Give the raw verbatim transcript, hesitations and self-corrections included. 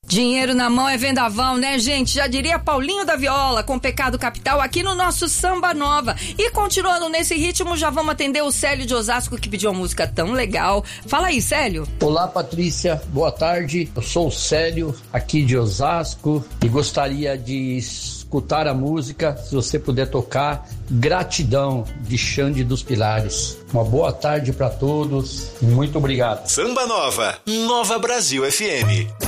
Dinheiro na mão é vendaval, né, gente? Já diria Paulinho da Viola, com Pecado Capital, aqui no nosso Samba Nova. E continuando nesse ritmo, já vamos atender o Célio de Osasco, que pediu uma música tão legal. Fala aí, Célio. Olá, Patrícia. Boa tarde. Eu sou o Célio, aqui de Osasco, e gostaria de escutar a música, se você puder tocar, Gratidão, de Xande dos Pilares. Uma boa tarde para todos. Muito obrigado. Samba Nova, Nova Brasil F M.